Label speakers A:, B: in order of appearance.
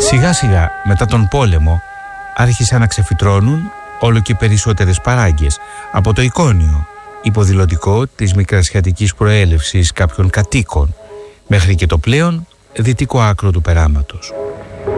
A: Σιγά σιγά μετά τον πόλεμο άρχισαν να ξεφυτρώνουν όλο και περισσότερες παράγκες από το εικόνιο, υποδηλωτικό της μικρασιατικής προέλευσης κάποιων κατοίκων μέχρι και το πλέον δυτικό άκρο του περάματος.